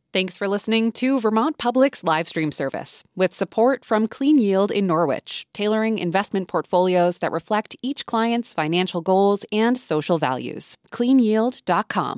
Thanks for listening to Vermont Public's live stream service with support from Clean Yield in Norwich, tailoring investment portfolios that reflect each client's financial goals and social values. CleanYield.com.